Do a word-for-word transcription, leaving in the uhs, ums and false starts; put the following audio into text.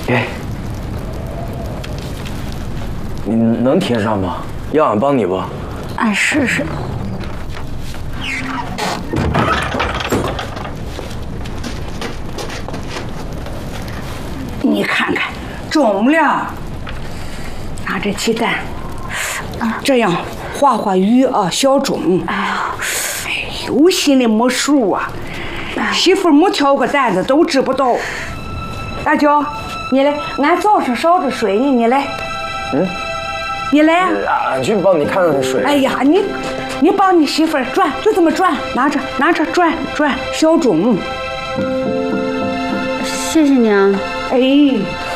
给，你能贴上吗？要俺帮你不？ 俺试试。你看看，中了。拿这鸡蛋，这样画画鱼啊，小中。哎呀，哎呦，心里没数啊。媳妇没挑个担子都知不道。大娇，你来，俺早上烧着水呢，你来。嗯。你来。 俺去帮你看看水。 哎呀，你，你帮你媳妇儿转，就这么转，拿着拿着转转，小中。 谢谢娘。 哎。